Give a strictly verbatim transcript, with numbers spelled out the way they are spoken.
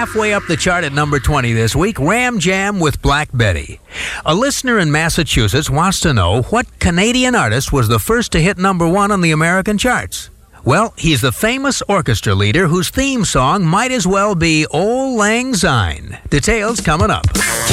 halfway up the chart at number twenty this week, Ram Jam with Black Betty. A listener in Massachusetts wants to know what Canadian artist was the first to hit number one on the American charts. Well, he's the famous orchestra leader whose theme song might as well be Auld Lang Syne. Details coming up.